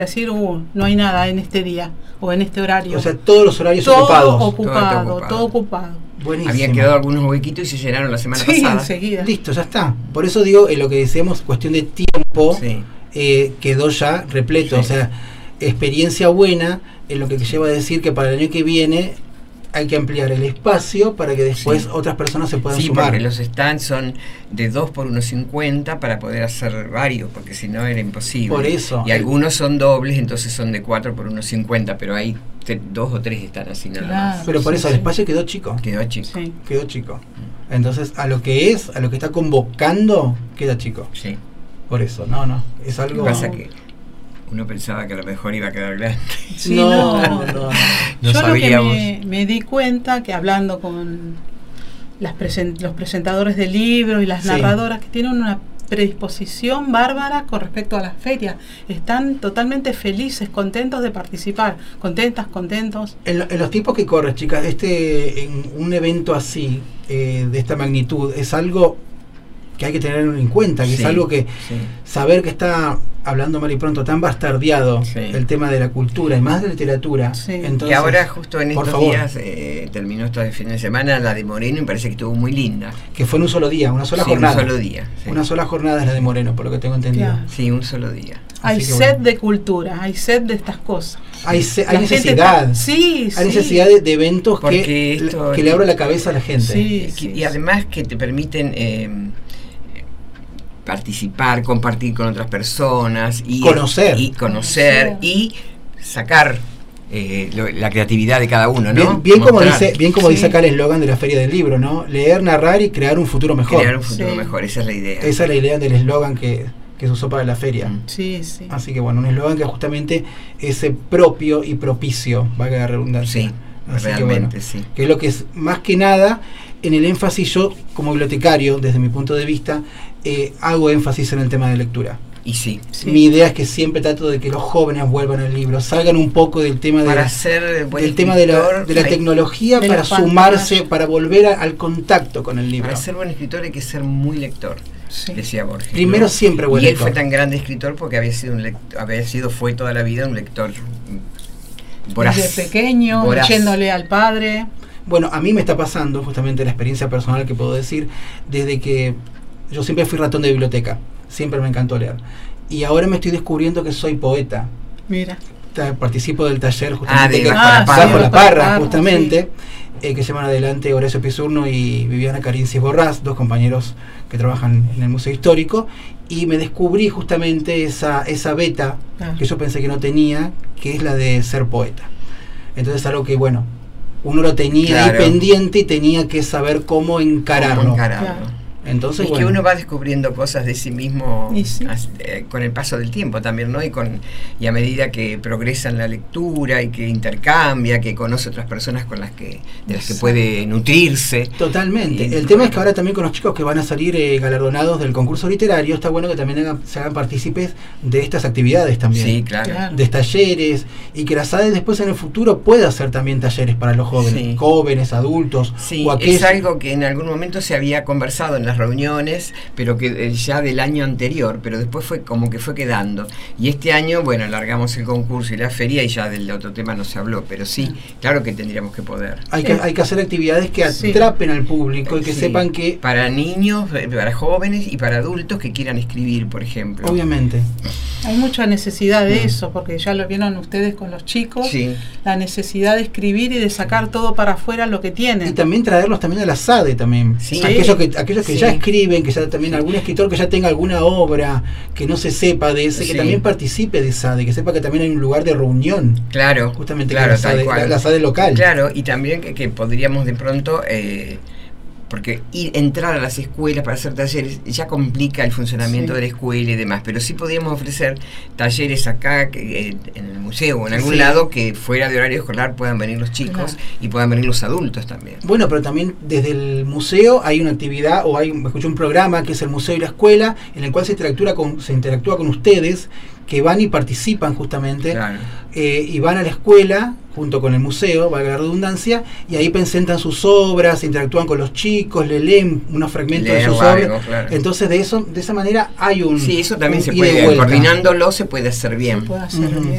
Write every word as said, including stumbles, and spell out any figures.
decir, uh, no hay nada en este día o en este horario. O sea, todos los horarios todo ocupados. Ocupado, todo ocupado. todo ocupado. Buenísimo. Habían quedado algunos huequitos y se llenaron la semana Sí, pasada. enseguida. Listo, ya está. Por eso digo, en lo que decíamos, cuestión de tiempo, Sí. eh, quedó ya repleto. Sí. O sea, experiencia buena en lo que lleva a decir que para el año que viene hay que ampliar el espacio para que después Sí. otras personas se puedan Sí, sumar. porque los stands son de dos por uno cincuenta para poder hacer varios, porque si no era imposible. Por eso. Y algunos son dobles, entonces son de cuatro por uno cincuenta, pero hay te- dos o tres están así nada Claro. más. Pero por Sí, eso sí. el espacio quedó chico. Quedó chico. Sí. Quedó chico. Entonces, a lo que es, a lo que está convocando, queda chico. Sí. Por eso, no, no. Es Lo algo. que pasa que uno pensaba que a lo mejor iba a quedar grande. Sí, no, no. no, no. No Yo sabíamos. lo que me, me di cuenta que hablando con las presen- los presentadores de libros y las Sí. narradoras, que tienen una predisposición bárbara con respecto a las ferias, están totalmente felices, contentos de participar, contentas, contentos. En, lo- en los tiempos que corres, chicas, este, en un evento así, eh, de esta magnitud, es algo que hay que tener en cuenta, que Sí, es algo que sí. saber que está, hablando mal y pronto, tan bastardeado Sí. el tema de la cultura y más de literatura. Sí. Entonces, Y ahora justo en por estos favor, días eh, terminó esta de fin de semana la de Moreno y parece que estuvo muy linda. que fue en un solo día, una sola Sí, jornada. un solo día. Sí. Una sola jornada es la de Moreno, por lo que tengo entendido. Claro. Sí, un solo día. Hay Así que sed bueno. de cultura, hay sed de estas cosas. Hay, se- hay La gente necesidad. está- sí, Hay sí. necesidad de, de eventos Porque que, esto- que le abra la cabeza a la gente. Sí. Y, que- y además que te permiten eh, participar, compartir con otras personas y Conocer. y conocer Conocer. y sacar eh, lo- la creatividad de cada uno, ¿no? Bien, bien como Mostrar, dice, bien como Sí. dice acá el eslogan de la Feria del Libro, ¿no? Leer, narrar y crear un futuro mejor. crear un futuro Sí. mejor, esa es la idea. Esa es la idea del eslogan que, que se usó para la feria. Mm. Sí, sí. Así que bueno, un eslogan que justamente es eh, propio y propicio, valga la redundancia. Sí, Así que, realmente, bueno, sí. que es lo que es más que nada en el énfasis. Yo como bibliotecario, desde mi punto de vista, eh, hago énfasis en el tema de lectura. Y sí, Sí. Mi idea es que siempre trato de que los jóvenes vuelvan al libro, salgan un poco del tema de para la, ser buen del tema de la, escritor, de la hay- tecnología de para la sumarse, pantalla. para volver a- al contacto con el libro. para ser buen escritor hay que ser muy lector, Sí. decía Borges. Primero ¿no? siempre buen Y él lector. fue tan grande escritor porque había sido un lector, había sido, fue toda la vida un lector mm, voraz. Desde pequeño, voraz. leyéndole al padre. Bueno, a mí me está pasando justamente la experiencia personal que puedo decir, desde que yo siempre fui ratón de biblioteca, siempre me encantó leer. Y ahora me estoy descubriendo que soy poeta. Mira. Ta- Participo del taller Ah, justamente de que- Bajo la Ah, Parra. Bajo la Bajo la Parra, Parra, justamente, eh, que llevan adelante Horacio Pizurno y Viviana Carincis Borrás, dos compañeros que trabajan en el Museo Histórico, y me descubrí justamente esa, esa beta Ah. que yo pensé que no tenía, que es la de ser poeta. Entonces algo que, bueno, uno lo tenía ahí Claro. pendiente y tenía que saber cómo encararlo. Cómo encararlo. Claro. Entonces, Es bueno, que uno va descubriendo cosas de sí mismo Y sí. as- eh, con el paso del tiempo también, ¿no? Y, con, y a medida que progresa en la lectura y que intercambia, que conoce otras personas con las que de las que Exacto. puede nutrirse. totalmente. Y, El tema es que ahora también con los chicos que van a salir eh, galardonados del concurso literario, está bueno que también hagan- se hagan partícipes de estas actividades también. Sí, claro. Claro. De talleres, y que la S A D E después en el futuro pueda hacer también talleres para los jóvenes, Sí. jóvenes, adultos, Sí, o aquellos. es algo que en algún momento se había conversado en las reuniones, pero que eh, ya del año anterior, pero después fue como que fue quedando. Y este año, bueno, alargamos el concurso y la feria y ya del otro tema no se habló, pero sí, claro que tendríamos que poder. Hay que, Sí. hay que hacer actividades que Sí. atrapen al público y que Sí, sepan que, para niños, eh, para jóvenes y para adultos que quieran escribir, por ejemplo. obviamente, Hay mucha necesidad de Mm. eso, porque ya lo vieron ustedes con los chicos, Sí, la necesidad de escribir y de sacar todo para afuera lo que y tienen. también traerlos también a la S A D E también. Sí. Aquellos que, aquellos que Sí. ya escriben, que ya también Sí. algún escritor que ya tenga alguna obra que no se sepa de ese, que Sí. también participe de S A D E, que sepa que también hay un lugar de reunión, claro, justamente claro, que es la, S A D E, tal cual. la, la S A D E local. Claro, y también que, que podríamos de pronto, eh, porque ir, entrar a las escuelas para hacer talleres ya complica el funcionamiento Sí. de la escuela y demás, pero sí podríamos ofrecer talleres acá, que, eh, en el museo o en algún Sí. lado, que fuera de horario escolar puedan venir los chicos Claro. y puedan venir los adultos también. Bueno, pero también desde el museo hay una actividad, o hay, me escuché un programa que es el museo y la escuela, en el cual se interactúa con, se interactúa con ustedes, que van y participan justamente, Claro. eh, y van a la escuela junto con el museo, valga la redundancia, y ahí presentan sus obras, interactúan con los chicos, le leen unos fragmentos Leen de sus algo, obras. claro. Entonces de eso, de esa manera hay un... Sí, eso también un se ida y puede, vuelta. coordinándolo se puede hacer bien. Se puede hacer Ujú. bien.